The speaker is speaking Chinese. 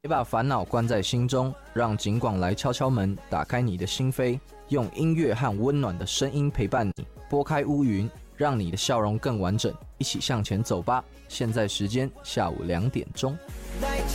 别把烦恼关在心中，让警广来敲敲门，打开你的心扉，用音乐和温暖的声音陪伴你，拨开乌云，让你的笑容更完整，一起向前走吧。现在时间下午2点钟。